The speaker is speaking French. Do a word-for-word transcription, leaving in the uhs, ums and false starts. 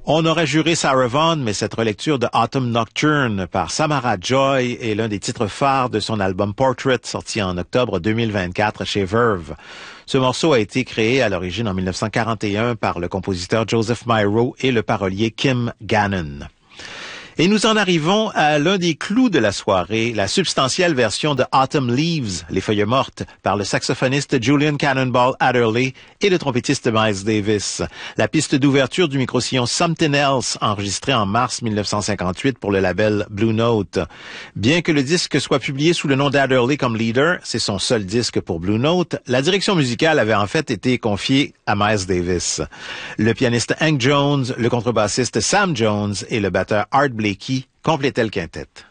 On aurait juré Sarah Vaughan, mais cette relecture de Autumn Nocturne par Samara Joy est l'un des titres phares de son album Portrait, sorti en octobre deux mille vingt-quatre chez Verve. Ce morceau a été créé à l'origine en mille neuf cent quarante et un par le compositeur Joseph Myro et le parolier Kim Gannon. Et nous en arrivons à l'un des clous de la soirée, la substantielle version de Autumn Leaves, Les feuilles mortes, par le saxophoniste Julian Cannonball Adderley et le trompettiste Miles Davis. La piste d'ouverture du micro-sillon Something Else, enregistrée en mars mille neuf cent cinquante-huit pour le label Blue Note. Bien que le disque soit publié sous le nom d'Adderley comme leader, c'est son seul disque pour Blue Note, la direction musicale avait en fait été confiée à Miles Davis. Le pianiste Hank Jones, le contrebassiste Sam Jones et le batteur Art Blakey complétaient le quintet.